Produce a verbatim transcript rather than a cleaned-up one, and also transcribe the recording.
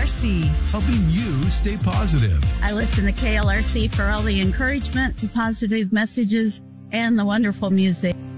R C. Helping you stay positive. I listen to K L R C for all the encouragement, the positive messages, and the wonderful music.